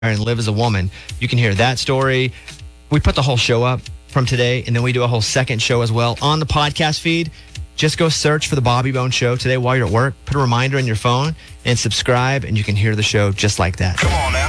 and live as a woman. You can hear that story. We put the whole show up from today, and then we do a whole second show as well on the podcast feed. Just go search for the Bobby Bone Show today while you're at work. Put a reminder on your phone and subscribe, and you can hear the show just like that. Come on now.